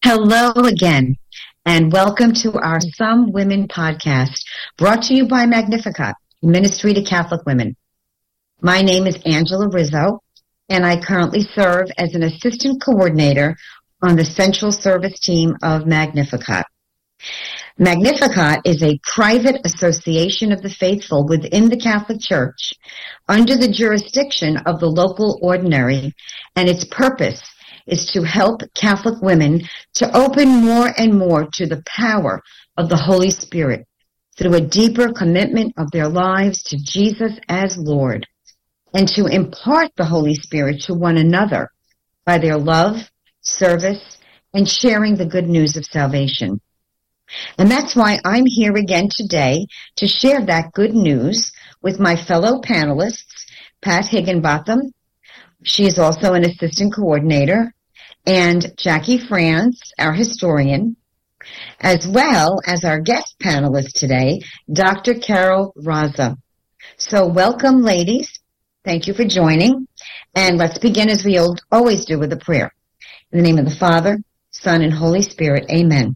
Hello again, and welcome to our Some Women podcast, brought to you by Magnificat, Ministry to Catholic Women. My name is Angela Rizzo, and I currently serve as an assistant coordinator on the central service team of Magnificat. Magnificat is a private association of the faithful within the Catholic Church under the jurisdiction of the local ordinary, and its purpose is to help Catholic women to open more and more to the power of the Holy Spirit through a deeper commitment of their lives to Jesus as Lord, and to impart the Holy Spirit to one another by their love, service, and sharing the good news of salvation. And that's why I'm here again today to share that good news with my fellow panelists, Pat Higginbotham. She is also an assistant coordinator, and Jackie France, our historian, as well as our guest panelist today, Dr. Carol Raza. So welcome, ladies. Thank you for joining. And let's begin as we always do with a prayer. In the name of the Father, Son, and Holy Spirit, amen.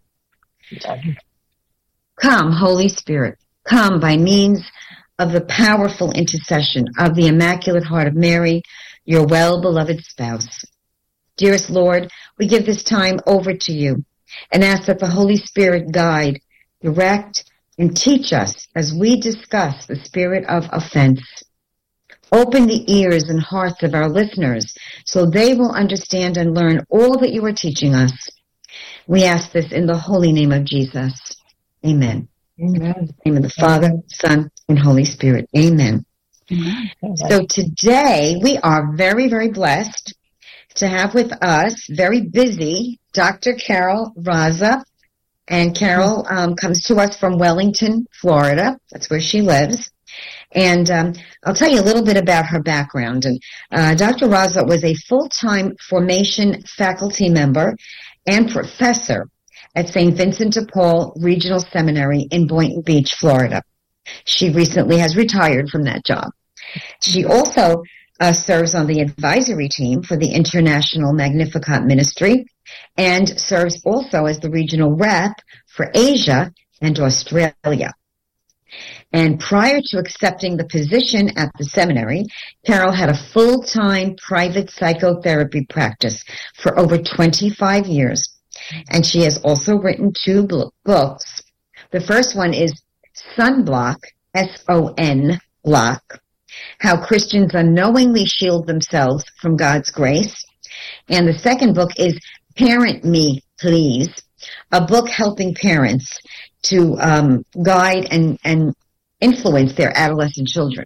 Come, Holy Spirit, come by means of the powerful intercession of the Immaculate Heart of Mary, your well-beloved spouse. Dearest Lord, we give this time over to you and ask that the Holy Spirit guide, direct, and teach us as we discuss the spirit of offense. Open the ears and hearts of our listeners so they will understand and learn all that you are teaching us. We ask this in the holy name of Jesus. Amen. Amen. In the name of the Father, Son, and Holy Spirit. Amen. Amen. So today we are very, very blessed to have with us, very busy, Dr. Carol Raza. And Carol comes to us from Wellington, Florida. That's where she lives. And I'll tell you a little bit about her background. And Dr. Raza was a full-time formation faculty member and professor at St. Vincent de Paul Regional Seminary in Boynton Beach, Florida. She recently has retired from that job. She also serves on the advisory team for the International Magnificat Ministry and serves also as the regional rep for Asia and Australia. And prior to accepting the position at the seminary, Carol had a full-time private psychotherapy practice for over 25 years. And she has also written two books. The first one is Sunblock, S-O-N, block, How Christians Unknowingly Shield Themselves from God's Grace. And the second book is Parent Me, Please, a book helping parents to guide and influence their adolescent children.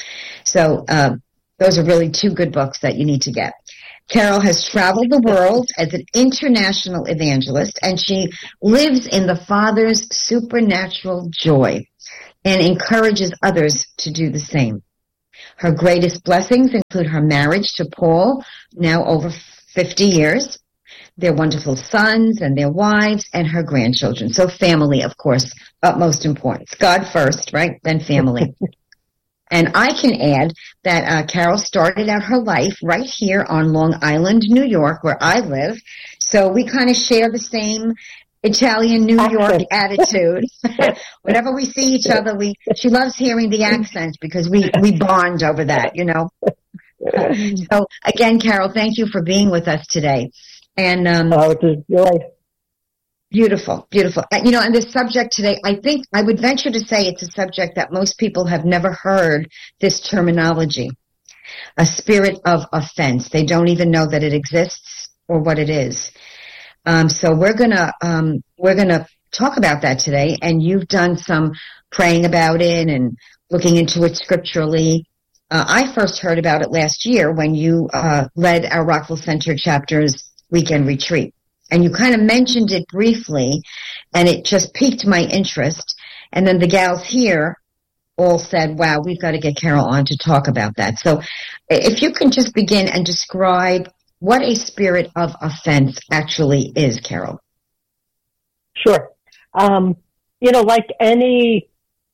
So those are really two good books that you need to get. Carol has traveled the world as an international evangelist, and she lives in the Father's supernatural joy and encourages others to do the same. Her greatest blessings include her marriage to Paul, now over 50 years, their wonderful sons and their wives, and her grandchildren. So family, of course, utmost importance. God first, right? Then family. And I can add that Carol started out her life right here on Long Island, New York, where I live. So we kind of share the same Italian New York attitude. Whenever we see each other, she loves hearing the accent because we bond over that, you know. So again, Carol, thank you for being with us today. And it is joy. Beautiful, beautiful. You know, and this subject today, I think I would venture to say it's a subject that most people have never heard this terminology, a spirit of offense. They don't even know that it exists or what it is. So we're gonna talk about that today, and you've done some praying about it and looking into it scripturally. I first heard about it last year when you led our Rockville Center chapter's weekend retreat. And you kind of mentioned it briefly, and it just piqued my interest. And then the gals here all said, wow, we've got to get Carol on to talk about that. So if you can just begin and describe what a spirit of offense actually is, Carol. Sure. Like any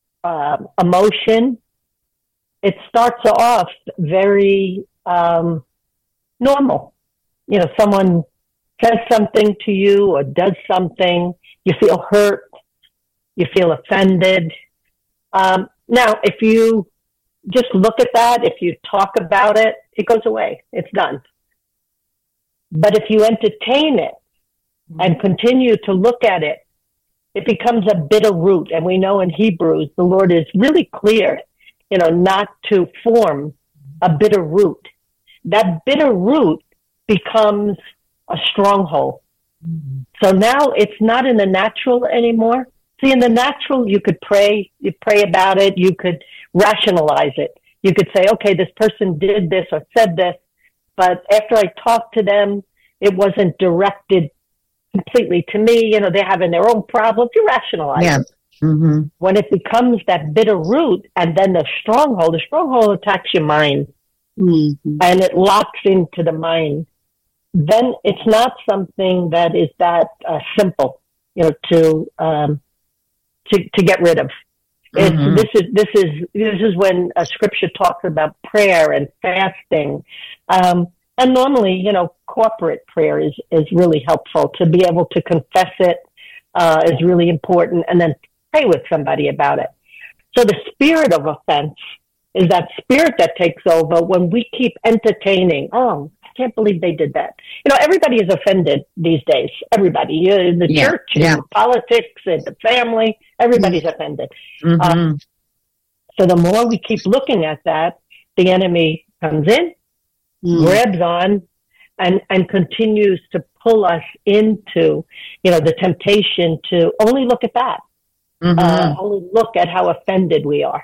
emotion, it starts off very normal. Someone says something to you or does something, you feel hurt, you feel offended. Now, if you just look at that, if you talk about it, it goes away. It's done. But if you entertain it and continue to look at it, it becomes a bitter root. And we know in Hebrews, the Lord is really clear, not to form a bitter root. That bitter root becomes a stronghold. So now it's not in the natural anymore. See, in the natural, you could pray, you pray about it, you could rationalize it. You could say, okay, this person did this or said this, but after I talked to them, it wasn't directed completely to me. They're having their own problems. You rationalize it. Mm-hmm. When it becomes that bitter root and then the stronghold attacks your mind and it locks into the mind. Then it's not something that is that simple, to get rid of. This is when scripture talks about prayer and fasting. And normally, corporate prayer is really helpful. To be able to confess it is really important, and then pray with somebody about it. So the spirit of offense is that spirit that takes over when we keep entertaining. Oh, I can't believe they did that. Everybody is offended these days. Everybody in the church, in politics, in the family, everybody's offended. Mm-hmm. So the more we keep looking at that, the enemy comes in, grabs on, and continues to pull us into, the temptation to only look at that. Only look at how offended we are.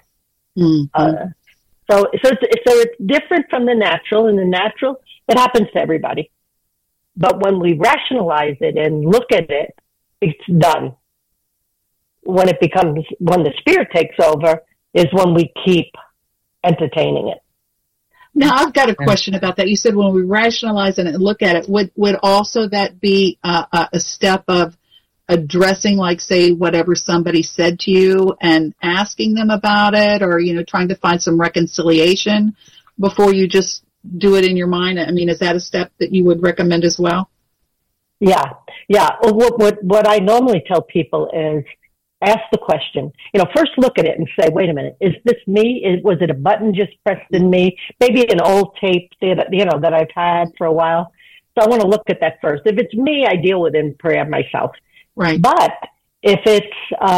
So it's different from the natural. In the natural, it happens to everybody. But when we rationalize it and look at it, it's done. When the spirit takes over is when we keep entertaining it. Now, I've got a question about that. You said when we rationalize it and look at it, would also that be a step of addressing, like, say, whatever somebody said to you and asking them about it, or, trying to find some reconciliation before you just do it in your mind? I mean, is that a step that you would recommend as well? Yeah. What I normally tell people is ask the question. First look at it and say, wait a minute, is this me? Was it a button just pressed in me? Maybe an old tape that I've had for a while. So I want to look at that first. If it's me, I deal with it in prayer myself. Right. But if it's,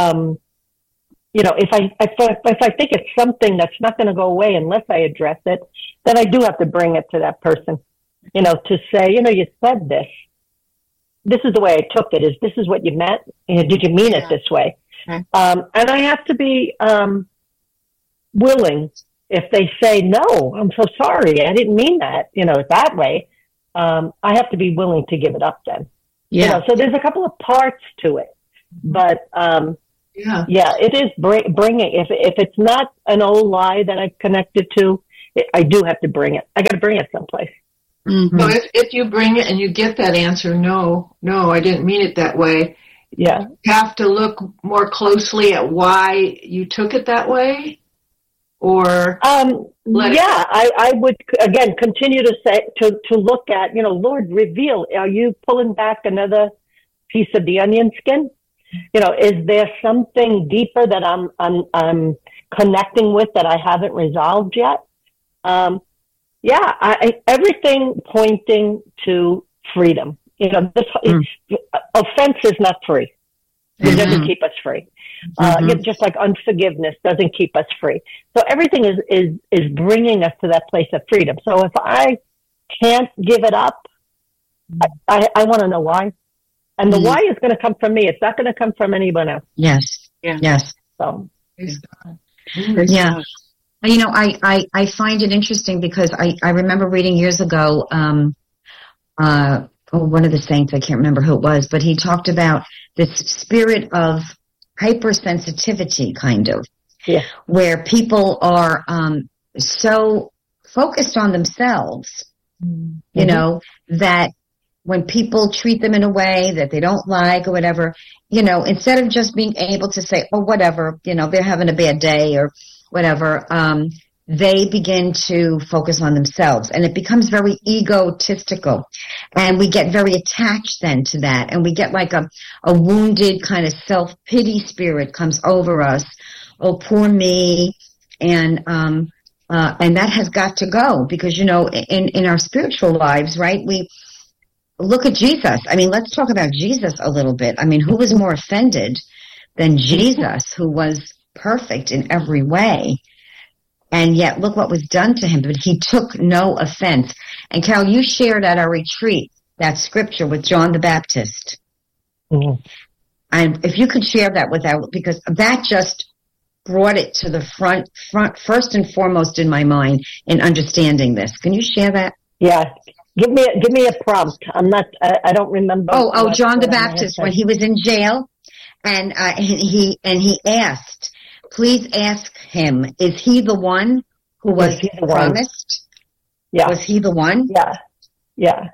if I think it's something that's not going to go away unless I address it, then I do have to bring it to that person, to say, you said this. This is the way I took it. This is what you meant? Did you mean it this way? Okay. And I have to be willing. If they say, no, I'm so sorry, I didn't mean that, that way, I have to be willing to give it up then. Yeah. So there's a couple of parts to it. But it is bringing. If it's not an old lie that I've connected to, I do have to bring it. I got to bring it someplace. Mm-hmm. So if you bring it and you get that answer, no, I didn't mean it that way. Yeah. You have to look more closely at why you took it that way, or I would again continue to say to look at, Lord, reveal. Are you pulling back another piece of the onion skin? Is there something deeper that I'm connecting with that I haven't resolved yet? Everything pointing to freedom. Offense is not free. It doesn't keep us free. Just like unforgiveness doesn't keep us free. So everything is bringing us to that place of freedom. So if I can't give it up, I want to know why. And the why is going to come from me. It's not going to come from anyone else. Yes. Yeah. Yes. So. Yeah. I find it interesting because I remember reading years ago, one of the saints, I can't remember who it was, but he talked about this spirit of hypersensitivity, kind of, where people are so focused on themselves, that when people treat them in a way that they don't like or whatever, instead of just being able to say, oh, whatever, they're having a bad day or whatever, they begin to focus on themselves, and it becomes very egotistical, and we get very attached then to that, and we get like a wounded kind of self-pity spirit comes over us. Oh, poor me. And that has got to go, because, in our spiritual lives, right, we look at Jesus. I mean, let's talk about Jesus a little bit. I mean, who was more offended than Jesus, who was perfect in every way? And yet, look what was done to him, but he took no offense. And Carol, you shared at our retreat that scripture with John the Baptist. Mm-hmm. And if you could share that with our, because that just brought it to the front first and foremost in my mind in understanding this. Can you share that? Yeah. Give me a prompt. I don't remember. Oh, John the Baptist, when he was in jail, and he asked, please ask him, is he the one who was promised? Yeah. Was he the one? Yeah.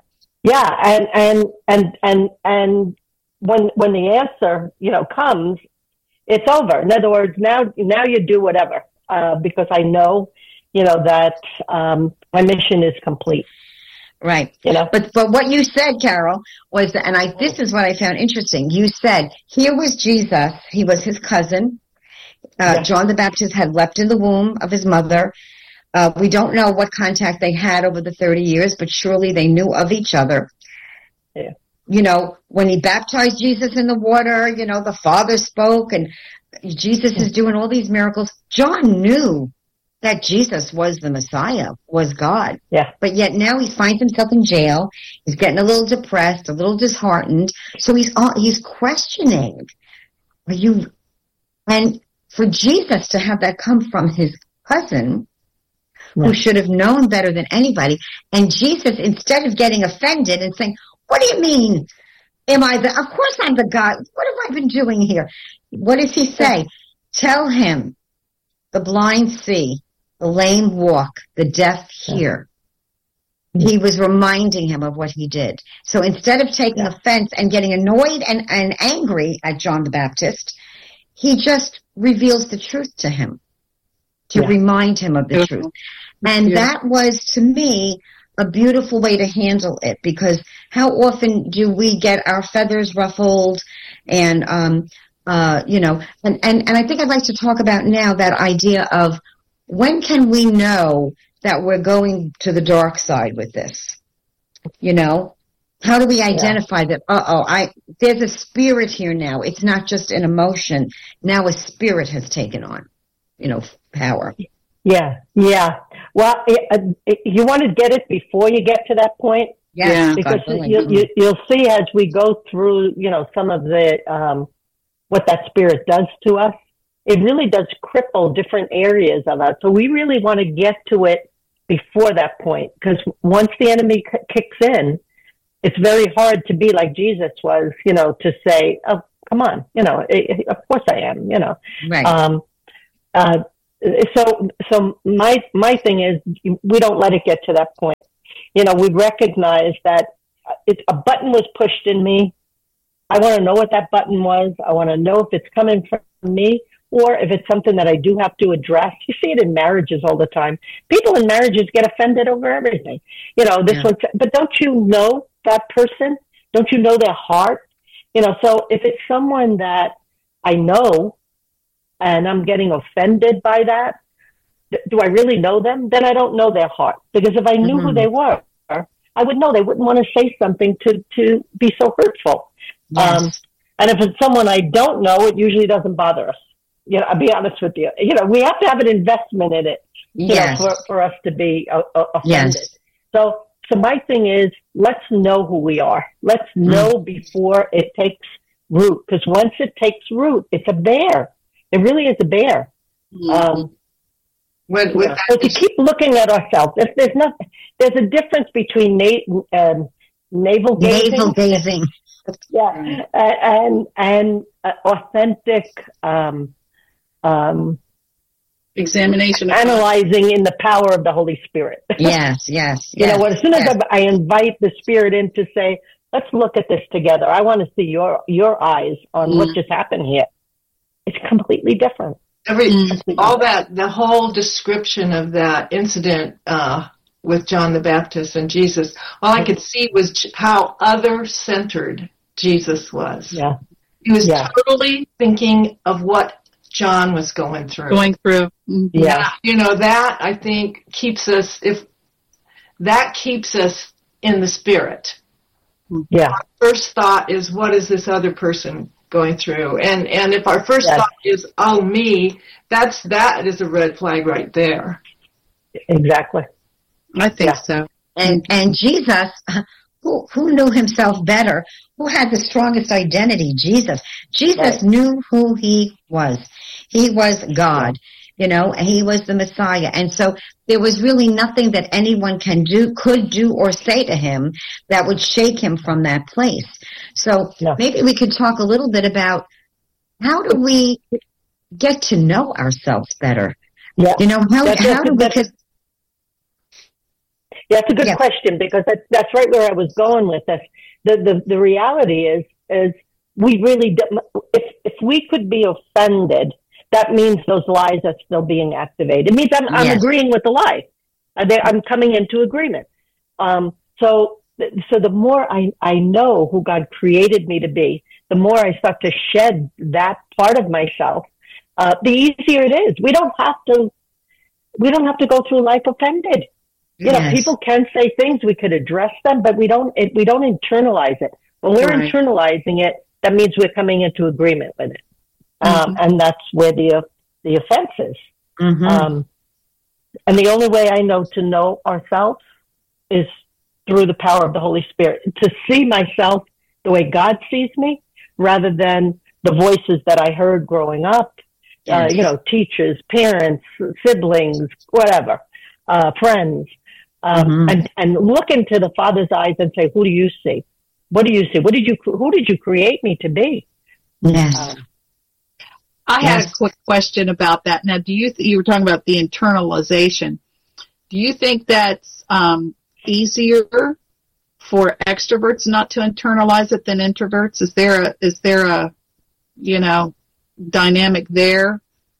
And when the answer, comes, it's over. In other words, now you do whatever, because I know, that my mission is complete. Right. But what you said, Carol, was that, and this is what I found interesting. You said, here was Jesus. He was his cousin. John the Baptist had leapt in the womb of his mother. We don't know what contact they had over the 30 years, but surely they knew of each other. Yeah. When he baptized Jesus in the water, the Father spoke, and Jesus is doing all these miracles. John knew that Jesus was the Messiah, was God. Yeah. But yet now he finds himself in jail. He's getting a little depressed, a little disheartened. So he's questioning, and for Jesus to have that come from his cousin, who should have known better than anybody, and Jesus, instead of getting offended and saying, what do you mean? Of course I'm the God. What have I been doing here? What does he say? Tell him, the blind see, the lame walk, the deaf hear. He was reminding him of what he did. So instead of taking offense and getting annoyed and angry at John the Baptist, he just reveals the truth to him, to remind him of the truth. And that was, to me, a beautiful way to handle it, because how often do we get our feathers ruffled and, and I think I'd like to talk about now that idea of when can we know that we're going to the dark side with this? How do we identify that, there's a spirit here now. It's not just an emotion. Now a spirit has taken on, power. Yeah. Well, you want to get it before you get to that point. Yeah. Because you'll see as we go through, some of the, what that spirit does to us, it really does cripple different areas of us. So we really want to get to it before that point, because once the enemy kicks in, it's very hard to be like Jesus was, to say, oh, come on, of course I am, Right. So my thing is, we don't let it get to that point. We recognize that a button was pushed in me. I want to know what that button was. I want to know if it's coming from me or if it's something that I do have to address. You see it in marriages all the time. People in marriages get offended over everything. But don't you know that person? Don't you know their heart? So if it's someone that I know, and I'm getting offended by that, do I really know them? Then I don't know their heart. Because if I knew who they were, I would know they wouldn't want to say something to be so hurtful. Yes. And if it's someone I don't know, it usually doesn't bother us. I'll be honest with you. We have to have an investment in it, for us to be offended. Yes. So my thing is, let's know who we are. Let's know before it takes root. Because once it takes root, it's a bear. It really is a bear. So to keep looking at ourselves, if there's a difference between navel gazing. Navel gazing. Yeah, and authentic examination, analyzing in the power of the Holy Spirit. Yes. As soon as I invite the Spirit in to say, let's look at this together. I want to see your eyes on what just happened here. It's completely different. The whole description of that incident with John the Baptist and Jesus, all I could see was how other-centered Jesus was. Yeah. He was totally thinking of what John was going through. Mm-hmm. Yeah. That I think keeps us in the spirit. Yeah. Our first thought is, what is this other person going through? And if our first thought is, oh, me, that is a red flag right there. Exactly. I think so. And Jesus, who knew himself better, who had the strongest identity? Jesus. Jesus knew who he was. He was God. He was the Messiah. And so there was really nothing that anyone could do or say to him that would shake him from that place. So maybe we could talk a little bit about how do we get to know ourselves better? Yeah. How do we... Yeah, that's a good question, because that's right where I was going with this. The reality is we really, if we could be offended, that means those lies are still being activated. It means I'm agreeing with the lie. I'm coming into agreement. So the more I know who God created me to be, the more I start to shed that part of myself, the easier it is. We don't have to go through life offended. People can say things, we could address them, but we don't internalize it. When we're internalizing it, that means we're coming into agreement with it. And that's where the offense is. Mm-hmm. And the only way I know to know ourselves is through the power of the Holy Spirit, to see myself the way God sees me, rather than the voices that I heard growing up, teachers, parents, siblings, whatever, friends. And look into the Father's eyes and say, who do you see? What do you see? Who did you create me to be? Yes. I had a quick question about that. Now, you were talking about the internalization. Do you think that's easier for extroverts not to internalize it than introverts? Is there a dynamic there?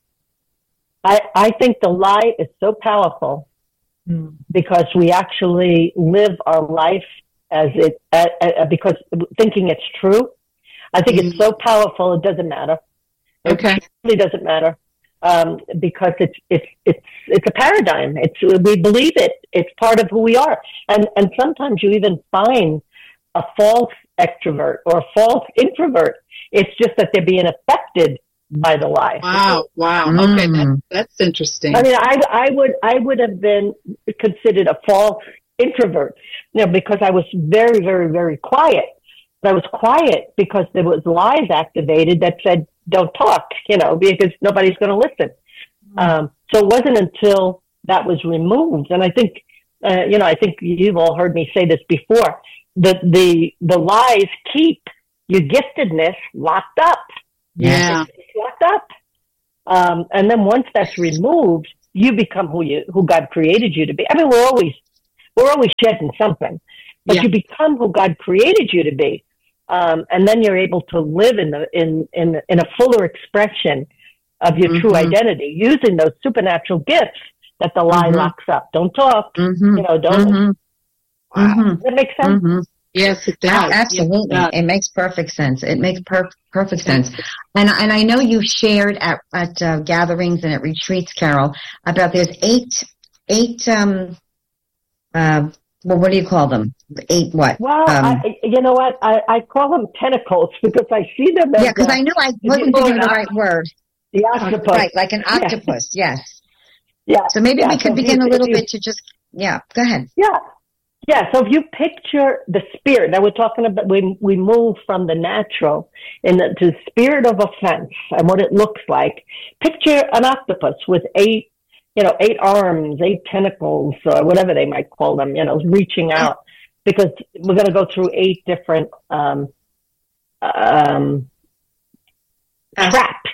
I think the lie is so powerful because we actually live our life because thinking it's true. I think it's so powerful it doesn't matter. Okay. It really doesn't matter because it's a paradigm. We believe it. It's part of who we are. And sometimes you even find a false extrovert or a false introvert. It's just that they're being affected by the lie. Wow. Okay, that's interesting. I mean, I would have been considered a false introvert, because I was very, very, very quiet. But I was quiet because there was lies activated that said, don't talk, because nobody's going to listen. So it wasn't until that was removed. And I think, I think you've all heard me say this before, that the lies keep your giftedness locked up. Yeah. It's locked up. And then once that's removed, you become who God created you to be. I mean, we're always shedding something, but you become who God created you to be. And then you're able to live in a fuller expression of your true identity, using those supernatural gifts that the lie locks up. Don't talk, don't. Wow. Does that make sense? Yes, it does. Absolutely. Yes, it makes perfect sense. It makes perfect sense. And I know you shared at gatherings and at retreats, Carol, about there's eight well, what do you call them? 8 what? Well, you know what? I call them tentacles because I see them as... Yeah, because I knew I wasn't thinking the right word. The octopus. Right, like an octopus, yes. Yeah. So maybe we could begin a little bit to just... Yeah, go ahead. Yeah, so if you picture the spirit, now we're talking about when we move from the natural to the spirit of offense and what it looks like. Picture an octopus with 8 arms, 8 tentacles, or whatever they might call them, reaching out, because we're going to go through 8 different traps,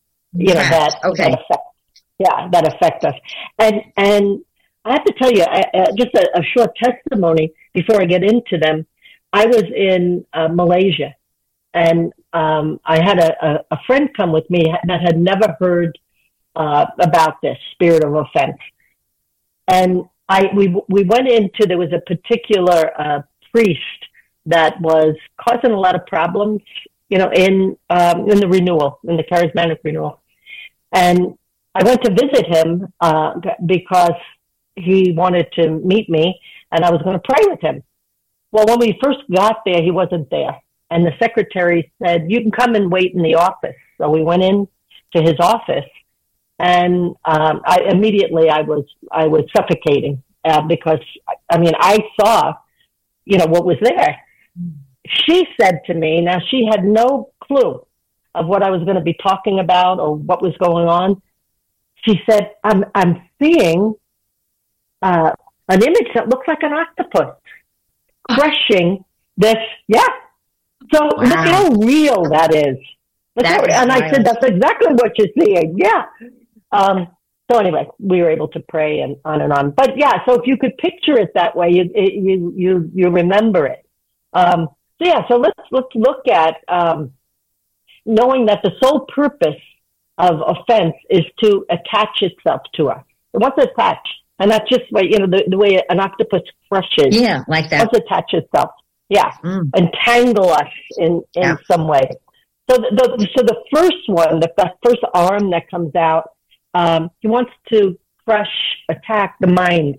that affect us. And I have to tell you, just a short testimony before I get into them. I was in Malaysia, and I had a friend come with me that had never heard about this spirit of offense. And we went into, there was a particular priest that was causing a lot of problems, in the renewal, in the charismatic renewal. And I went to visit him because he wanted to meet me, and I was going to pray with him. Well, when we first got there, he wasn't there. And the secretary said, "You can come and wait in the office." So we went in to his office, and I was suffocating because, I saw, what was there. She said to me, now she had no clue of what I was going to be talking about or what was going on. She said, I'm seeing an image that looks like an octopus crushing this. Yeah. So Look how real that is. And I said, that's exactly what you're seeing. Yeah. So anyway, we were able to pray and on. But yeah, so if you could picture it that way, you remember it. So let's look at knowing that the sole purpose of offense is to attach itself to us. It wants to attach, and that's just the way an octopus crushes. Yeah, like that. It wants to attach itself. Yeah, entangle us in some way. So the first one, that first arm that comes out, he wants to attack the mind.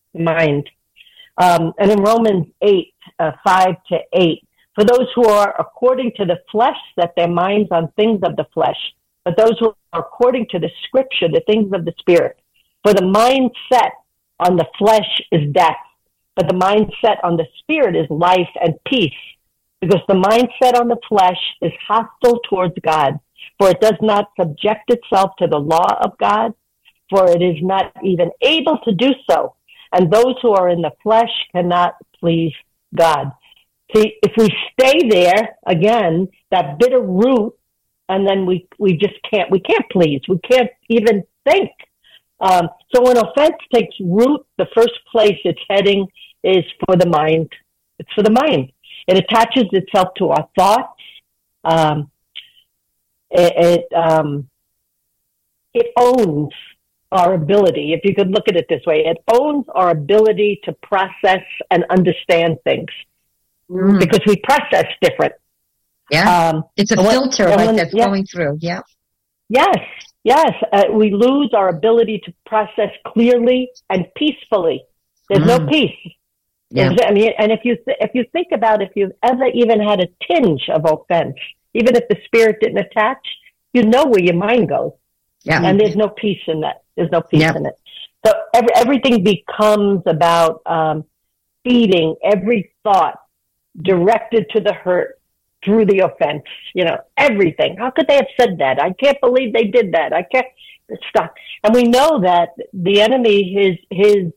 And in Romans 8, 5-8, for those who are according to the flesh, set their minds on things of the flesh, but those who are according to the scripture, the things of the spirit. For the mind set on the flesh is death, but the mind set on the spirit is life and peace, because the mind set on the flesh is hostile towards God, for it does not subject itself to the law of God, for it is not even able to do so. And those who are in the flesh cannot please God. See, if we stay there, again, that bitter root, and then we can't please. We can't even think. So when offense takes root, the first place it's heading is for the mind. It's for the mind. It attaches itself to our thoughts. It owns our ability. If you could look at it this way, it owns our ability to process and understand things because we process different. Yeah, it's a filter that's going through. Yeah. Yes. We lose our ability to process clearly and peacefully. There's no peace. Yeah. And if you think about if you've ever even had a tinge of offense, even if the spirit didn't attach, you know where your mind goes. Yeah. And there's no peace in that. There's no peace in it. So everything becomes about feeding every thought directed to the hurt through the offense. Everything. How could they have said that? I can't believe they did that. I can't stop. And we know that the enemy, his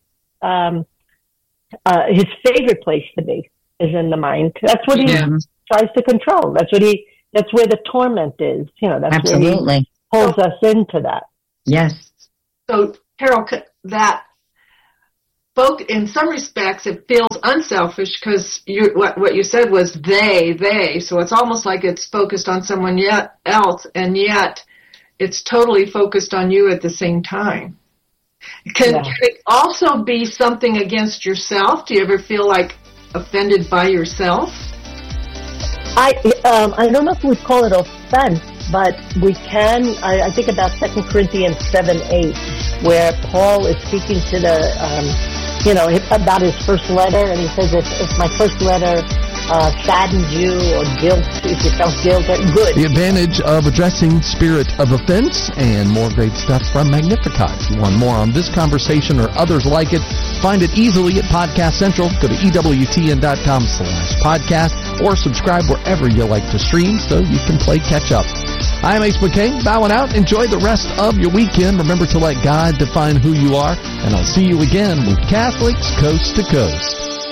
favorite place to be is in the mind. That's what he tries to control. That's where the torment is. That's absolutely where he pulls us into that. Yes. So, Carol, that in some respects it feels unselfish because what you said was they. So it's almost like it's focused on someone else, and yet it's totally focused on you at the same time. Can it also be something against yourself? Do you ever feel like offended by yourself? I don't know if we'd call it offense, but we can. I think about 2 Corinthians 7:8, where Paul is speaking to about his first letter, and he says, if my first letter saddened you or if you felt guilt, good. The advantage of addressing spirit of offense and more great stuff from Magnificat. If you want more on this conversation or others like it, find it easily at Podcast Central. Go to EWTN.com/podcast or subscribe wherever you like to stream so you can play catch up. I'm Ace McKay, bowing out. Enjoy the rest of your weekend. Remember to let God define who you are, and I'll see you again with Catholics Coast to Coast.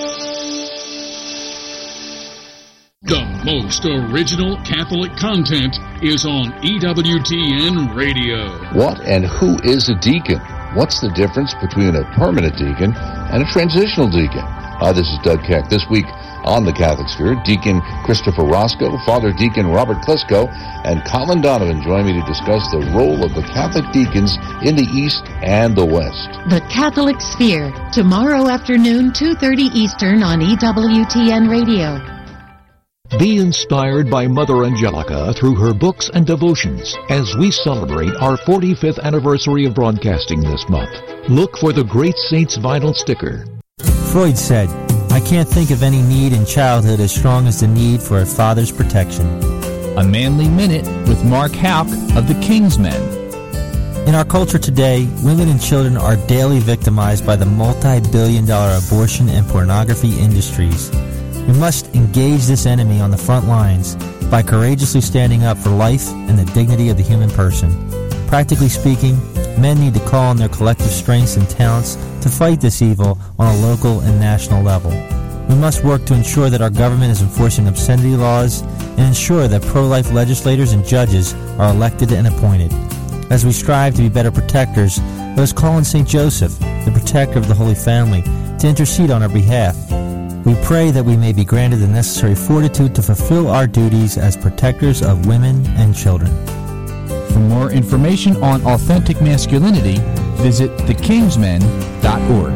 The most original Catholic content is on EWTN Radio. What and who is a deacon? What's the difference between a permanent deacon and a transitional deacon? Hi, this is Doug Keck. This week on the Catholic Sphere, Deacon Christopher Roscoe, Father Deacon Robert Klesko, and Colin Donovan join me to discuss the role of the Catholic deacons in the East and the West. The Catholic Sphere, tomorrow afternoon, 2:30 Eastern on EWTN Radio. Be inspired by Mother Angelica through her books and devotions as we celebrate our 45th anniversary of broadcasting this month. Look for the Great Saints vinyl sticker. Freud said, "I can't think of any need in childhood as strong as the need for a father's protection." A Manly Minute with Mark Houck of the Kingsmen. In our culture today, women and children are daily victimized by the multi-billion-dollar abortion and pornography industries. We must engage this enemy on the front lines by courageously standing up for life and the dignity of the human person. Practically speaking, men need to call on their collective strengths and talents to fight this evil on a local and national level. We must work to ensure that our government is enforcing obscenity laws and ensure that pro-life legislators and judges are elected and appointed. As we strive to be better protectors, let us call on St. Joseph, the protector of the Holy Family, to intercede on our behalf. We pray that we may be granted the necessary fortitude to fulfill our duties as protectors of women and children. For more information on authentic masculinity, visit thekingsmen.org.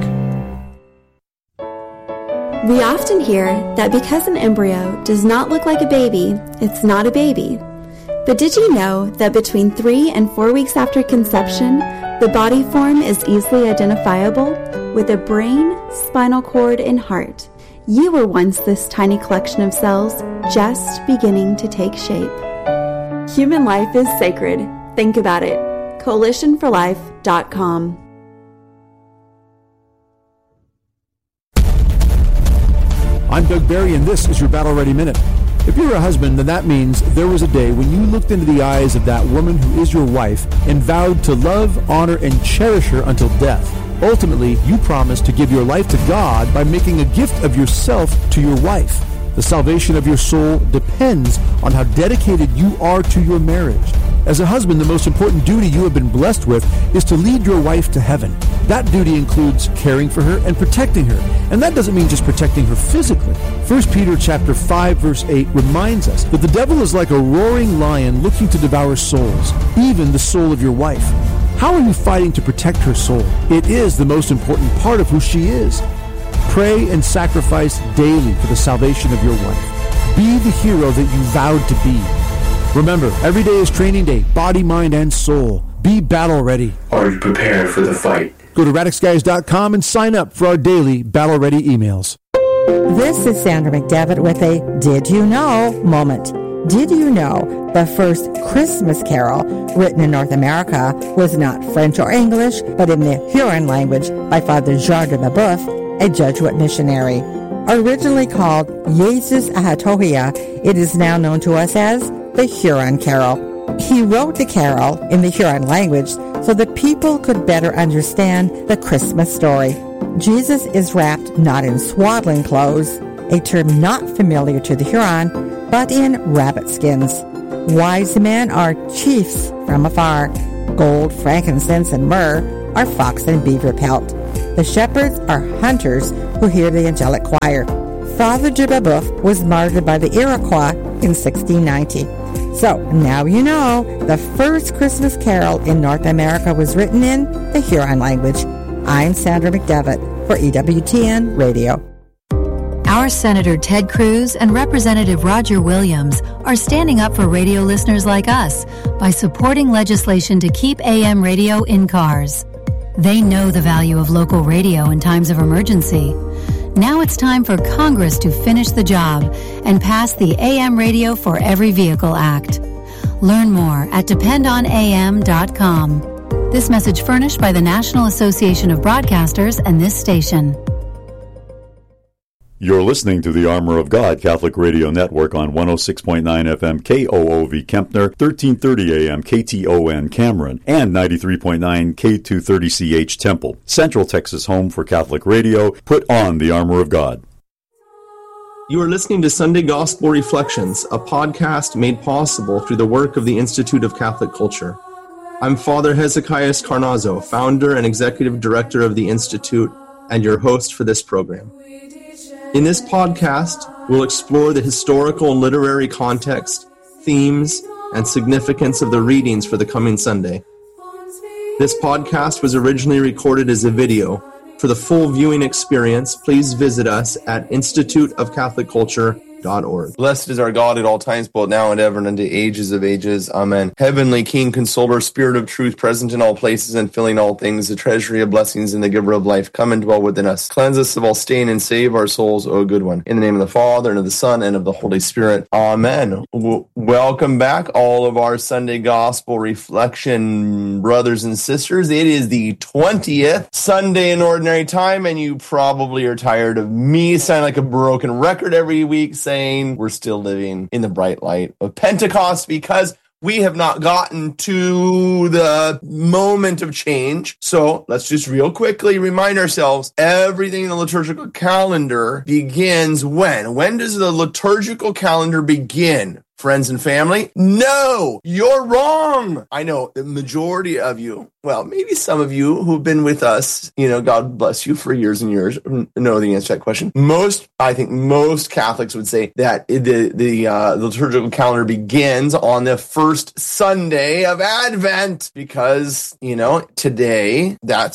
We often hear that because an embryo does not look like a baby, it's not a baby. But did you know that between 3 and 4 weeks after conception, the body form is easily identifiable with a brain, spinal cord, and heart? You were once this tiny collection of cells just beginning to take shape. Human life is sacred. Think about it. CoalitionForLife.com. I'm Doug Barry, and this is your Battle Ready Minute. If you're a husband, then that means there was a day when you looked into the eyes of that woman who is your wife and vowed to love, honor, and cherish her until death. Ultimately, you promised to give your life to God by making a gift of yourself to your wife. The salvation of your soul depends on how dedicated you are to your marriage. As a husband, the most important duty you have been blessed with is to lead your wife to heaven. That duty includes caring for her and protecting her. And that doesn't mean just protecting her physically. 1 Peter chapter 5, verse 8 reminds us that the devil is like a roaring lion looking to devour souls, even the soul of your wife. How are you fighting to protect her soul? It is the most important part of who she is. Pray and sacrifice daily for the salvation of your wife. Be the hero that you vowed to be. Remember, every day is training day, body, mind, and soul. Be battle ready. Are you prepared for the fight? Go to RadixGuys.com and sign up for our daily battle ready emails. This is Sandra McDevitt with a Did You Know moment. Did you know the first Christmas carol written in North America was not French or English, but in the Huron language by Father Jean de Babeuf, a Jesuit missionary? Originally called Jesus Ahatohia, it is now known to us as the Huron Carol. He wrote the carol in the Huron language so that people could better understand the Christmas story. Jesus is wrapped not in swaddling clothes, a term not familiar to the Huron, but in rabbit skins. Wise men are chiefs from afar. Gold, frankincense, and myrrh are fox and beaver pelt. The shepherds are hunters who hear the angelic choir. Father de Babeuf was martyred by the Iroquois in 1690. So, now you know, the first Christmas carol in North America was written in the Huron language. I'm Sandra McDevitt for EWTN Radio. Our Senator Ted Cruz and Representative Roger Williams are standing up for radio listeners like us by supporting legislation to keep AM radio in cars. They know the value of local radio in times of emergency. Now it's time for Congress to finish the job and pass the AM Radio for Every Vehicle Act. Learn more at dependonam.com. This message furnished by the National Association of Broadcasters and this station. You're listening to the Armor of God Catholic Radio Network on 106.9 FM KOOV Kempner, 1330 AM KTON Cameron, and 93.9 K230CH Temple. Central Texas home for Catholic radio. Put on the Armor of God. You are listening to Sunday Gospel Reflections, a podcast made possible through the work of the Institute of Catholic Culture. I'm Father Hezekiah Carnazzo, founder and executive director of the Institute, and your host for this program. In this podcast, we'll explore the historical and literary context, themes, and significance of the readings for the coming Sunday. This podcast was originally recorded as a video. For the full viewing experience, please visit us at instituteofcatholicculture.org. Blessed is our God at all times, both now and ever, and unto ages of ages. Amen. Heavenly King, Consoler, Spirit of truth, present in all places and filling all things, the treasury of blessings and the giver of life, come and dwell within us. Cleanse us of all stain and save our souls, O good one. In the name of the Father, and of the Son, and of the Holy Spirit. Amen. Welcome back, all of our Sunday Gospel Reflection brothers and sisters. It is the 20th Sunday in Ordinary Time, and you probably are tired of me sounding like a broken record every week, saying we're still living in the bright light of Pentecost because we have not gotten to the moment of change. So let's just real quickly remind ourselves, everything in the liturgical calendar begins when? When does the liturgical calendar begin? Friends and family? No, you're wrong. I know the majority of you, well, maybe some of you who've been with us, God bless you for years and years, know the answer to that question. I think most Catholics would say that the liturgical calendar begins on the first Sunday of Advent because, today, that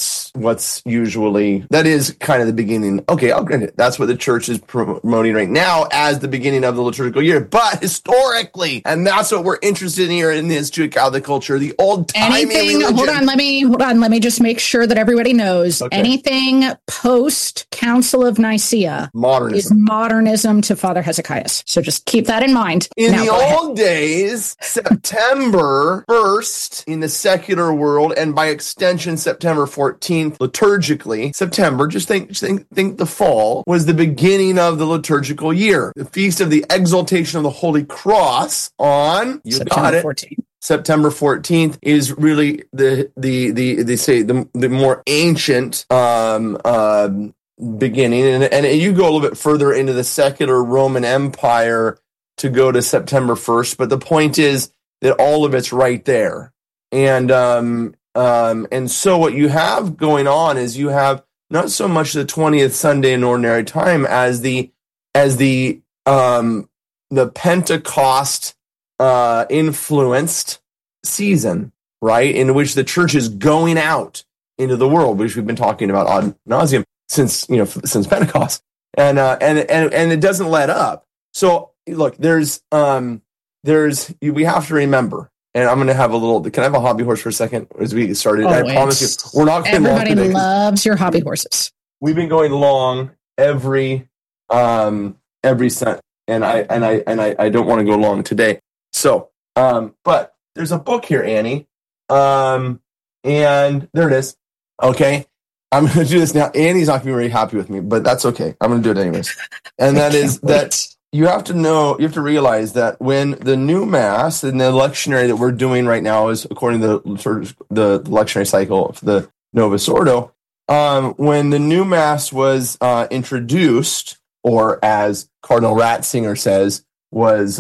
is kind of the beginning. Okay, I'll grant it. That's what the church is promoting right now as the beginning of the liturgical year. But historically, and that's what we're interested in here in the Institute of Catholic Culture, the old-timey religion. Hold on, let me just make sure that everybody knows. Okay. Anything post-Council of Nicaea is modernism to Father Hezekias. So just keep that in mind. In the old days, September 1st in the secular world, and by extension, September 14th liturgically, September, just think the fall, was the beginning of the liturgical year. The Feast of the Exaltation of the Holy Cross on September 14th is really the more ancient beginning, and you go a little bit further into the secular Roman Empire to go to September 1st. But the point is that all of it's right there, and so what you have going on is you have not so much the 20th Sunday in Ordinary Time as the Pentecost influenced season, right, in which the church is going out into the world, which we've been talking about ad nauseum since Pentecost, and it doesn't let up. So look, we have to remember, and I'm going to have a little. Can I have a hobby horse for a second as we get started? I promise you, we're not going to. Everybody loves your hobby horses. We've been going long every Sunday. And I don't want to go long today. So, but there's a book here, Annie. And there it is. Okay. I'm going to do this now. Annie's not going to be very happy with me, but that's okay. I'm going to do it anyways. And that is that you have to realize that when the new Mass and the lectionary that we're doing right now is according to the lectionary cycle of the Novus Ordo, when the new Mass was introduced, or as Cardinal Ratzinger says, was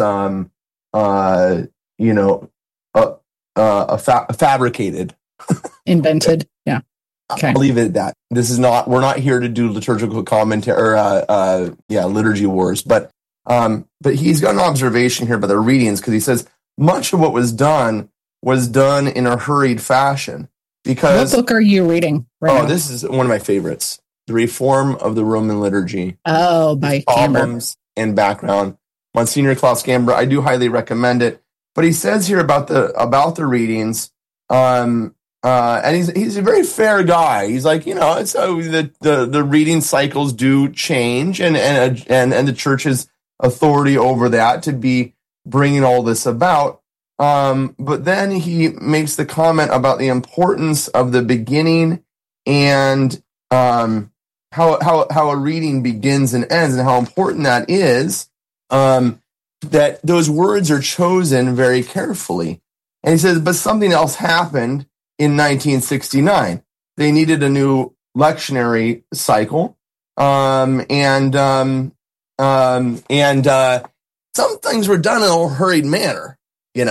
fabricated, invented. Yeah, okay. I'll leave it at that. We're not here to do liturgical commentary or liturgy wars, but he's got an observation here about the readings, because he says much of what was done in a hurried fashion. Because what book are you reading right now? This is one of my favorites. The Reform of the Roman Liturgy. Oh, by Problems and Background. Monsignor Klaus Gamber, I do highly recommend it. But he says here about the readings, and he's a very fair guy. He's like, it's the reading cycles do change, and the church's authority over that to be bringing all this about. But then he makes the comment about the importance of the beginning and how a reading begins and ends, and how important that is, that those words are chosen very carefully. And he says, but something else happened in 1969. They needed a new lectionary cycle, and some things were done in a hurried manner,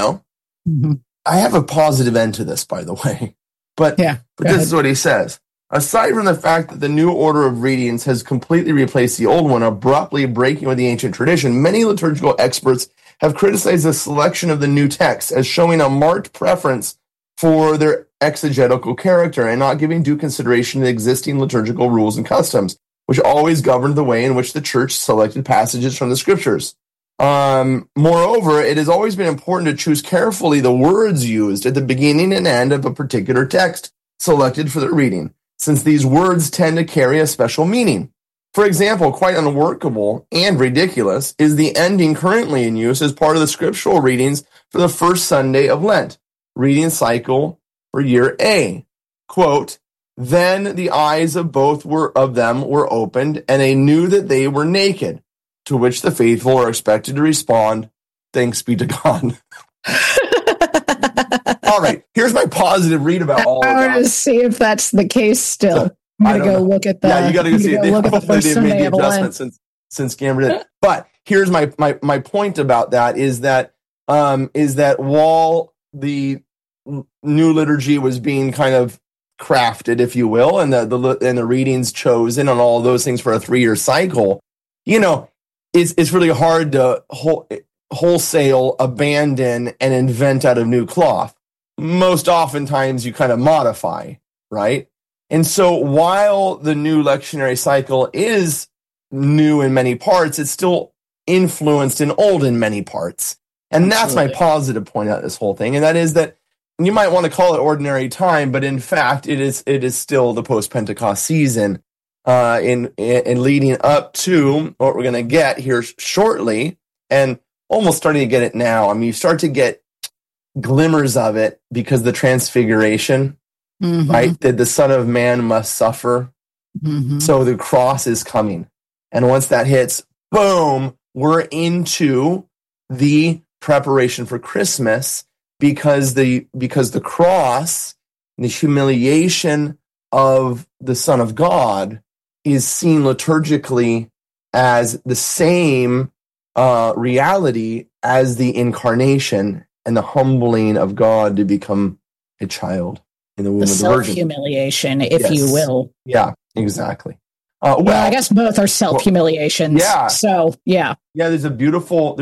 Mm-hmm. I have a positive end to this, by the way. But this is what he says. Aside from the fact that the new order of readings has completely replaced the old one, abruptly breaking with the ancient tradition, many liturgical experts have criticized the selection of the new text as showing a marked preference for their exegetical character and not giving due consideration to existing liturgical rules and customs, which always governed the way in which the church selected passages from the scriptures. Moreover, it has always been important to choose carefully the words used at the beginning and end of a particular text selected for the reading, since these words tend to carry a special meaning. For example, quite unworkable and ridiculous is the ending currently in use as part of the scriptural readings for the first Sunday of Lent, reading cycle for year A. Quote, "Then the eyes of both of them were opened, and they knew that they were naked," to which the faithful are expected to respond, "Thanks be to God." All right, here's my positive read about all of that. I want to see if that's the case still. I'm going to go look at that. Yeah, you got to go see it. Look at the first they've made Sunday the of adjustment Lent. since Gamber did. But here's my point about that is that while the new liturgy was being kind of crafted, if you will, and the readings chosen and all those things for a 3-year cycle, it's really hard to wholesale abandon and invent out of new cloth. Most oftentimes you kind of modify, right? And so while the new lectionary cycle is new in many parts, it's still influenced and old in many parts. And that's my positive point out of this whole thing. And that is that you might want to call it ordinary time, but in fact, it is still the post-Pentecost season in leading up to what we're going to get here shortly, and almost starting to get it now. I mean, you start to get glimmers of it because the transfiguration, right? That the Son of Man must suffer. So the cross is coming. And once that hits, boom, we're into the preparation for Christmas because the cross, the humiliation of the Son of God is seen liturgically as the same reality as the incarnation and the humbling of God to become a child in the womb of the Virgin. Self-humiliation, if you will. Yeah, exactly. Well, I guess both are self-humiliations. Yeah. So, yeah. Yeah, there's a beautiful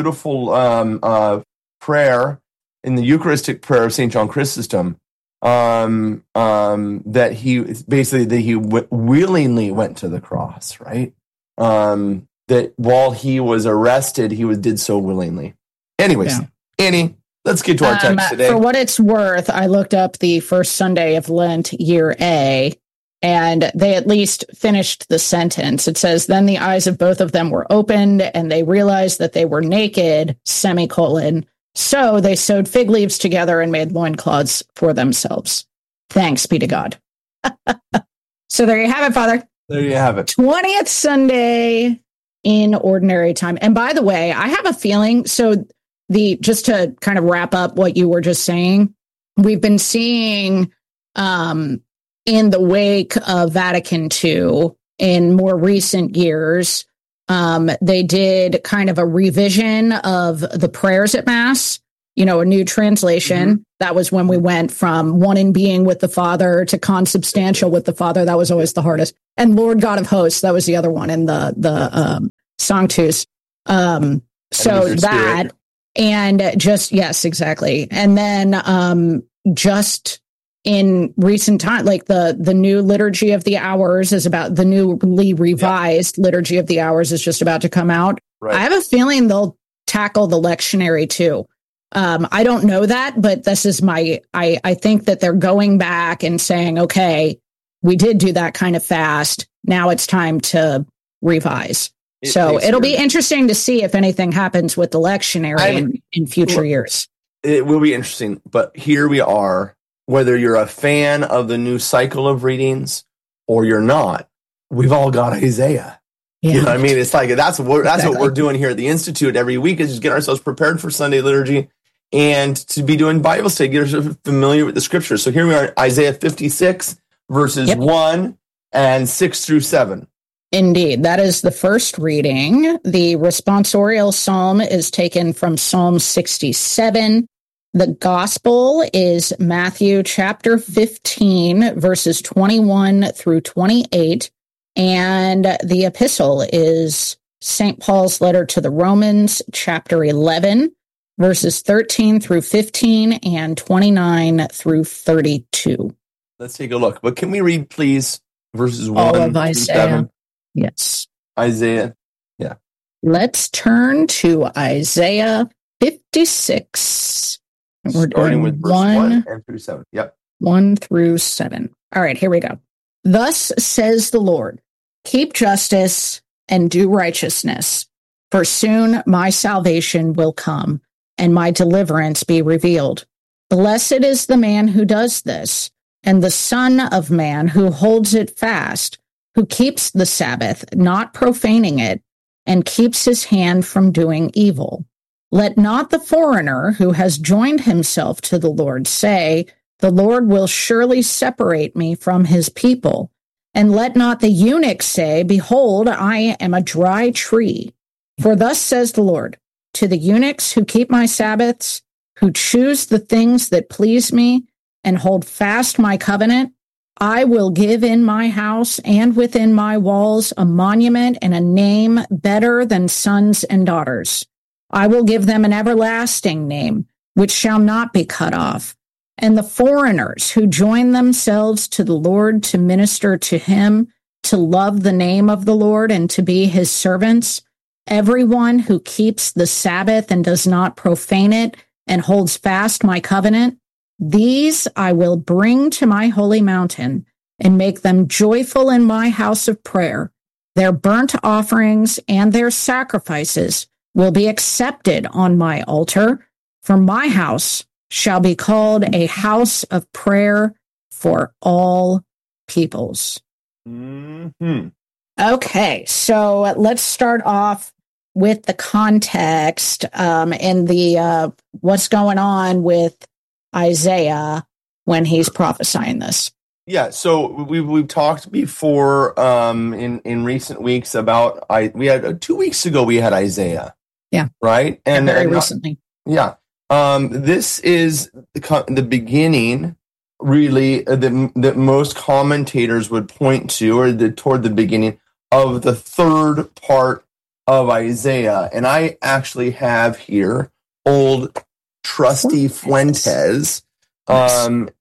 prayer in the Eucharistic prayer of St. John Chrysostom that he willingly went to the cross, right? That while he was arrested, he did so willingly. Anyways, Annie, let's get to our text today. For what it's worth, I looked up the first Sunday of Lent, year A, and they at least finished the sentence. It says, "Then the eyes of both of them were opened, and they realized that they were naked, semicolon. So they sewed fig leaves together and made loincloths for themselves. Thanks be to God." So there you have it, Father. There you have it. 20th Sunday in ordinary time. And by the way, I have a feeling, just to kind of wrap up what you were just saying, we've been seeing in the wake of Vatican II in more recent years, they did kind of a revision of the prayers at Mass, a new translation. That was when we went from one in being with the Father to consubstantial with the Father. That was always the hardest. And Lord God of Hosts, that was the other one in the Sanctus. So that, and just, yes, exactly. And then just in recent time, like the new Liturgy of the Hours is about, the newly revised Liturgy of the Hours is just about to come out. Right. I have a feeling they'll tackle the lectionary too. I don't know that, but this is I think that they're going back and saying, okay, we did do that kind of fast. Now it's time to revise. It'll be interesting to see if anything happens with the lectionary in future years. It will be interesting, but here we are. Whether you're a fan of the new cycle of readings or you're not, we've all got Isaiah. Yeah. You know what I mean? It's like that's what we're doing here at the Institute every week, is just get ourselves prepared for Sunday liturgy and to be doing Bible study, get ourselves familiar with the scriptures. So here we are, Isaiah 56, verses 1 and 6 through 7. Indeed, that is the first reading. The responsorial psalm is taken from Psalm 67. The gospel is Matthew chapter 15, verses 21 through 28. And the epistle is St. Paul's letter to the Romans, chapter 11, verses 13 through 15 and 29 through 32. Let's take a look. But can we read, please, verses 1 All of through Isaiah. 7? Yes. Isaiah. Yeah. Let's turn to Isaiah 56. And we're starting with verse 1 and through 7. Yep. 1 through 7. All right, here we go. Thus says the Lord, keep justice and do righteousness, for soon my salvation will come and my deliverance be revealed. Blessed is the man who does this, and the Son of Man who holds it fast, who keeps the Sabbath, not profaning it, and keeps his hand from doing evil. Let not the foreigner who has joined himself to the Lord say, the Lord will surely separate me from his people. And let not the eunuch say, behold, I am a dry tree. For thus says the Lord, to the eunuchs who keep my Sabbaths, who choose the things that please me, and hold fast my covenant, I will give in my house and within my walls a monument and a name better than sons and daughters. I will give them an everlasting name, which shall not be cut off. And the foreigners who join themselves to the Lord to minister to him, to love the name of the Lord and to be his servants, everyone who keeps the Sabbath and does not profane it and holds fast my covenant, these I will bring to my holy mountain and make them joyful in my house of prayer. Their burnt offerings and their sacrifices will be accepted on my altar, for my house shall be called a house of prayer for all peoples. Mm-hmm. Okay, so let's start off with the context and the what's going on with Isaiah when he's prophesying this. Yeah, so we've talked before in recent weeks about we had 2 weeks ago we had Isaiah. Yeah. Right? And very recently. Yeah. This is the beginning, really, that most commentators would point to, or toward the beginning of the third part of Isaiah. And I actually have here old trusty Fuentes, and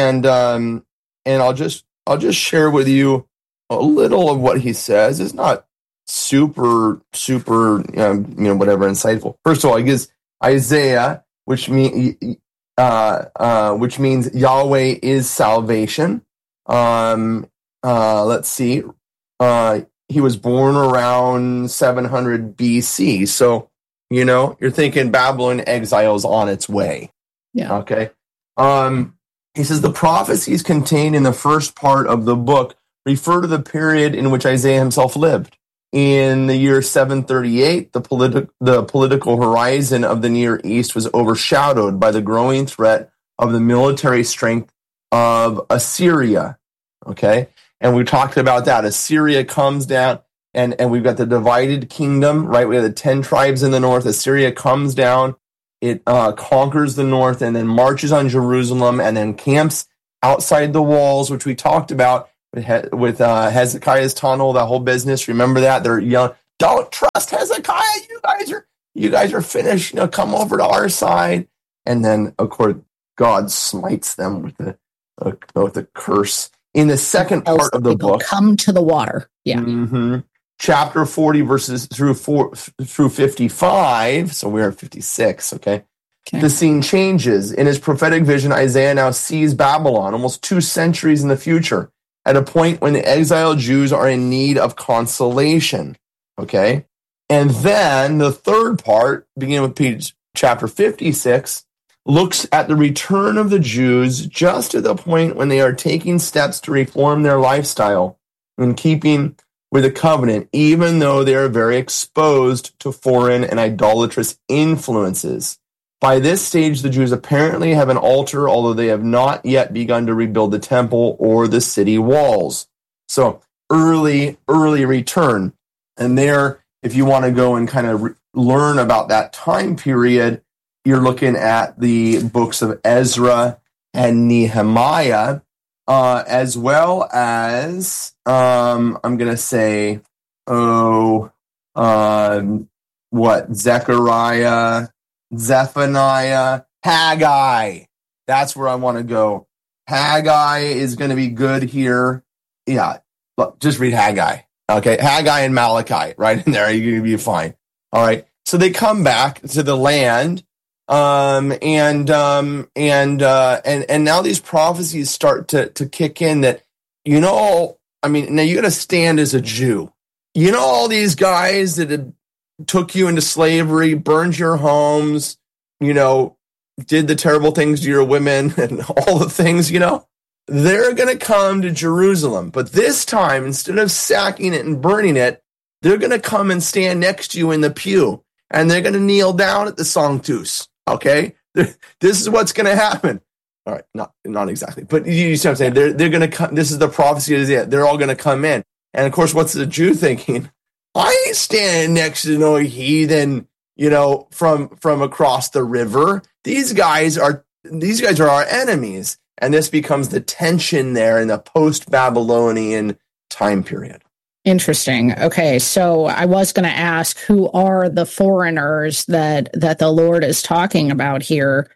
I'll just share with you a little of what he says. It's not super whatever insightful. First of all, he gives Isaiah, which means Yahweh is salvation. Let's see. He was born around 700 BC. So, you're thinking Babylon exile is on its way. Yeah. Okay. He says the prophecies contained in the first part of the book refer to the period in which Isaiah himself lived. In the year 738, the political horizon of the Near East was overshadowed by the growing threat of the military strength of Assyria. Okay? And we talked about that. Assyria comes down, and we've got the divided kingdom, right? We have the 10 tribes in the north. Assyria comes down, it conquers the north, and then marches on Jerusalem, and then camps outside the walls, which we talked about with Hezekiah's tunnel, that whole business. Remember that? They're yelling, "Don't trust Hezekiah! You guys are finished. Come over to our side." And then, of course, God smites them with the curse. In the second part of the book, come to the water. Yeah. Mm-hmm. Chapter 40 verses through 55. So we're at 56. Okay. The scene changes. In his prophetic vision, Isaiah now sees Babylon almost 2 centuries in the future, at a point when the exiled Jews are in need of consolation. Okay. And then the third part, beginning with chapter 56, looks at the return of the Jews just at the point when they are taking steps to reform their lifestyle in keeping with the covenant, even though they are very exposed to foreign and idolatrous influences. By this stage, the Jews apparently have an altar, although they have not yet begun to rebuild the temple or the city walls. So early return. And there, if you want to go and kind of learn about that time period, you're looking at the books of Ezra and Nehemiah, as well as, I'm going to say, Zechariah, Zephaniah, Haggai. That's where I want to go. Haggai is going to be good here. Yeah, look, just read Haggai. Okay, Haggai and Malachi, right in there, you're going to be fine. All right, so they come back to the land, and now these prophecies start to kick in that, now you got to stand as a Jew. All these guys that had took you into slavery, burned your homes, did the terrible things to your women and all the things, they're going to come to Jerusalem. But this time, instead of sacking it and burning it, they're going to come and stand next to you in the pew, and they're going to kneel down at the Sanctus. Okay? This is what's going to happen. All right, not exactly, but you see what I'm saying? They're going to come. This is the prophecy of Isaiah. They're all going to come in. And of course, what's the Jew thinking? I ain't standing next to no heathen, from across the river. These guys are our enemies. And this becomes the tension there in the post-Babylonian time period. Interesting. Okay, so I was going to ask, who are the foreigners that the Lord is talking about here?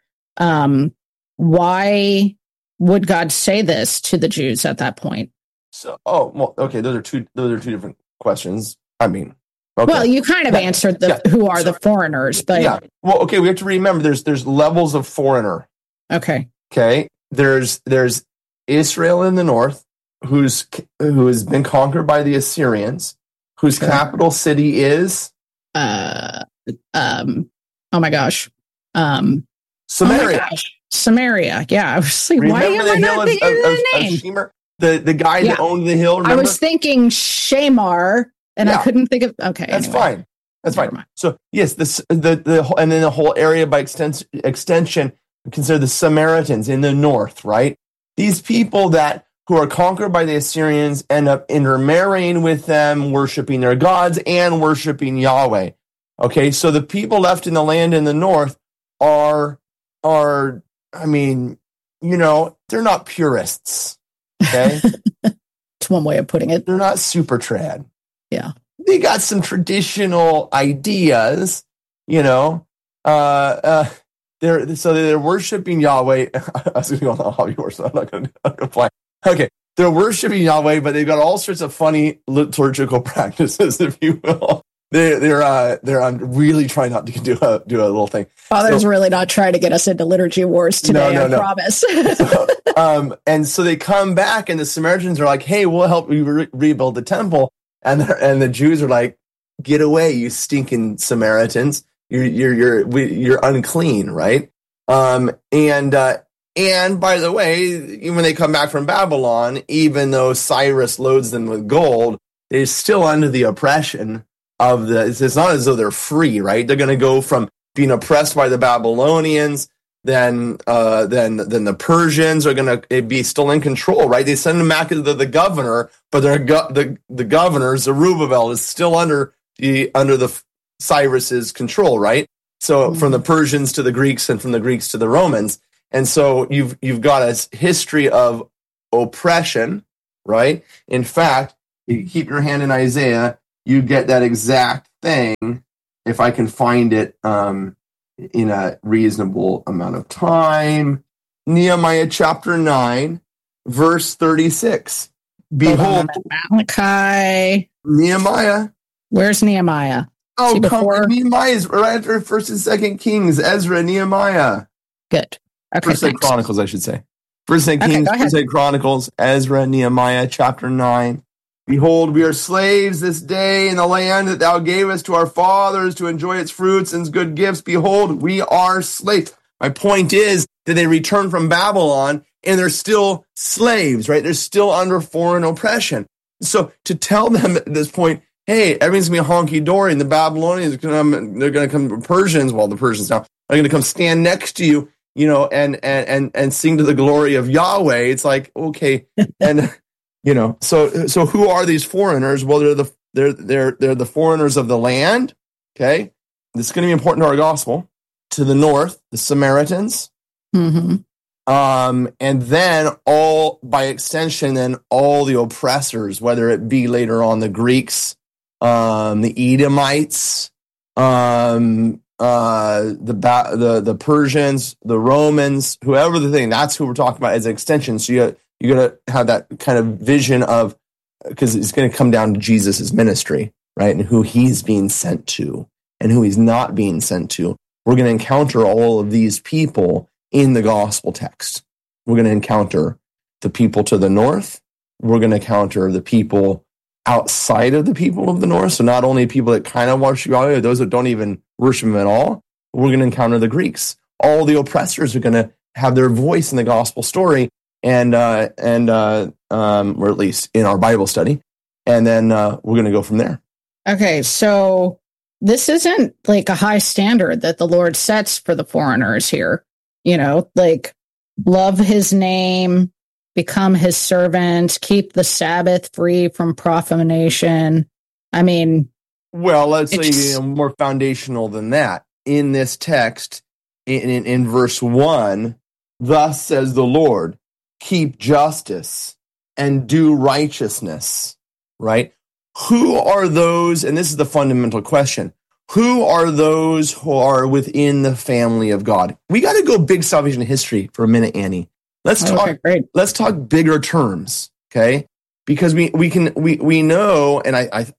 Why would God say this to the Jews at that point? So, okay, those are two different questions. Okay. Well, you kind of answered who are the foreigners, but yeah. Well, okay, we have to remember there's levels of foreigner. Okay. Okay. There's Israel in the north, who has been conquered by the Assyrians, whose capital city is oh my gosh. Samaria. Oh my gosh. Samaria. Yeah. I was like, remember why am I not thinking of the name? Shemer? The guy that owned the hill, remember? I was thinking Shamar, and I couldn't think of. Okay, that's fine. That's fine. So yes, and then the whole area by extension, consider the Samaritans in the north, right? These people who are conquered by the Assyrians end up intermarrying with them, worshiping their gods and worshiping Yahweh. Okay, so the people left in the land in the north are they're not purists. Okay, it's one way of putting it. They're not super trad. Yeah, they got some traditional ideas. They're worshiping Yahweh. I was going to go on the hobby horse, so I'm not going to fly. Okay, they're worshiping Yahweh, but they've got all sorts of funny liturgical practices, if you will. They're really trying not to do a little thing. Father's really not trying to get us into liturgy wars today. I promise. And so they come back, and the Samaritans are like, "Hey, we'll help you rebuild the temple." And the Jews are like, "Get away, you stinking Samaritans! You're unclean, right?" And by the way, when they come back from Babylon, even though Cyrus loads them with gold, they're still under the oppression of it's not as though they're free, right? They're going to go from being oppressed by the Babylonians, then the Persians are going to be still in control, right? They send them back to the governor, but the governor, Zerubbabel, is still under the Cyrus's control, right? So from the Persians to the Greeks, and from the Greeks to the Romans. And so you've got a history of oppression, right? In fact, you keep your hand in Isaiah, you get that exact thing, if I can find it in a reasonable amount of time. Nehemiah chapter 9, verse 36. Behold, Malachi. Nehemiah. Where's Nehemiah? Oh, Nehemiah is right after 1st and 2nd Kings. Ezra, Nehemiah. Good. Okay. 1st and Chronicles, I should say. 1st and Kings, 1st and Chronicles, Ezra, Nehemiah, chapter 9. Behold, we are slaves this day in the land that thou gavest to our fathers to enjoy its fruits and its good gifts. Behold, we are slaves. My point is that they return from Babylon and they're still slaves, right? They're still under foreign oppression. So to tell them at this point, hey, everything's going to be honky-dory, and the Babylonians, they're going to come, the Persians now, are going to come stand next to you, and sing to the glory of Yahweh. It's like, okay, and so who are these foreigners? Well, they're the foreigners of the land. Okay, this is going to be important to our gospel. to the north, the Samaritans. Mm-hmm. And then by extension, then all the oppressors, whether it be later on the Greeks, the Edomites, the Persians, the Romans, whoever the thing, that's who we're talking about as an extension. So you got to have that kind of vision of, because it's going to come down to Jesus' ministry, right? And who he's being sent to and who he's not being sent to. We're going to encounter all of these people in the gospel text. We're going to encounter the people to the north. We're going to encounter the people outside of the people of the north. So not only people that kind of worship God, those that don't even worship him at all. We're going to encounter the Greeks. All the oppressors are going to have their voice in the gospel story, or at least in our Bible study. And then we're going to go from there. Okay, so this isn't like a high standard that the Lord sets for the foreigners here. You know, like love his name, become his servant, keep the Sabbath free from profanation. I mean, well, let's say more foundational than that. In this text, in verse 1, thus says the Lord, keep justice and do righteousness, right? Who are those? And this is the fundamental question. Who are those who are within the family of God? We got to go big salvation history for a minute, Annie. Let's talk bigger terms, okay? Because we know, and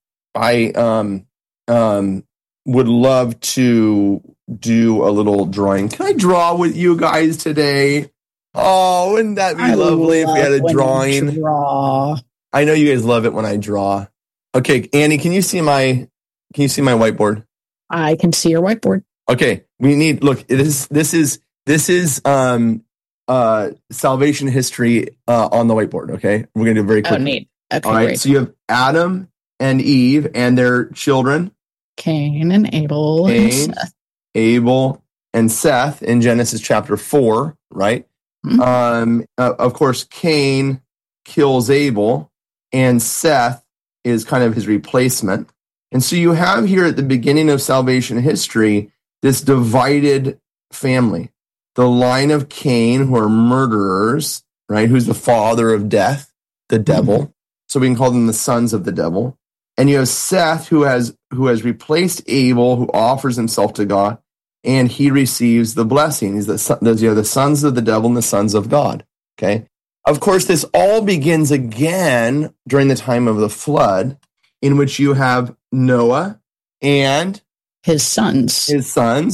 I would love to do a little drawing. Can I draw with you guys today? Oh, wouldn't that be lovely if we had a drawing? Draw. I know you guys love it when I draw. Okay, Annie, can you see my whiteboard? I can see your whiteboard. Okay, this is salvation history on the whiteboard, okay? We're going to do it very quickly. Oh, neat. Okay, all right, great. so you have Adam and Eve and their children. Cain and Abel and Seth. Abel and Seth in Genesis chapter 4, right? Mm-hmm. Of course, Cain kills Abel, and Seth is kind of his replacement. And so you have here at the beginning of salvation history, this divided family. The line of Cain, who are murderers, right? Who's the father of death, the devil. Mm-hmm. So we can call them the sons of the devil. And you have Seth, who has replaced Abel, who offers himself to God, and he receives the blessing. He's the sons of the devil and the sons of God. Okay. Of course, this all begins again during the time of the flood, in which you have Noah and his sons. Shem,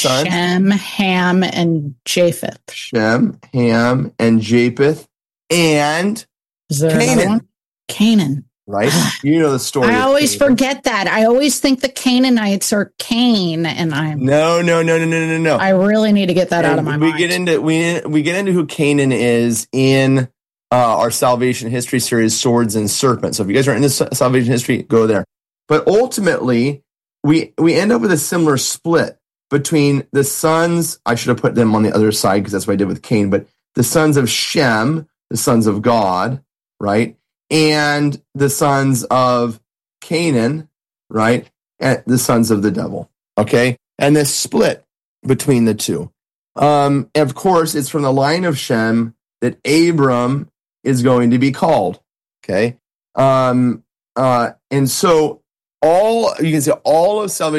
Ham, and Japheth. Shem, Ham, and Japheth, and is there Canaan. Canaan. Right? You know the story. I always forget that. I always think the Canaanites are Cain, and I'm No. I really need to get that out of my mind. We get into who Canaan is in our salvation history series, Swords and Serpents. So if you guys are into salvation history, go there. But ultimately, we end up with a similar split between the sons. I should have put them on the other side because that's what I did with Cain. But the sons of Shem, the sons of God, right? And the sons of Canaan, right? And the sons of the devil, okay? And this split between the two. Of course, it's from the line of Shem that Abram is going to be called, okay? And so you can see all of salvation